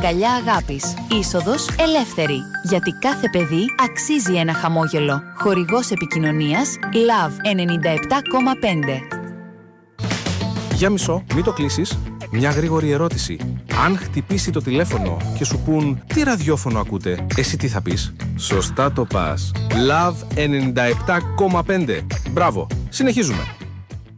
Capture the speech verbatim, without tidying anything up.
αγκαλιά αγάπης. Είσοδος ελεύθερη. Γιατί κάθε παιδί αξίζει ένα χαμόγελο. Χορηγός επικοινωνίας Love ενενήντα επτά κόμμα πέντε. Για μισό, μην το κλείσεις. Μια γρήγορη ερώτηση. Αν χτυπήσει το τηλέφωνο και σου πουν τι ραδιόφωνο ακούτε, εσύ τι θα πεις? Σωστά το πας. Love ενενήντα επτά κόμμα πέντε. Μπράβο. Συνεχίζουμε.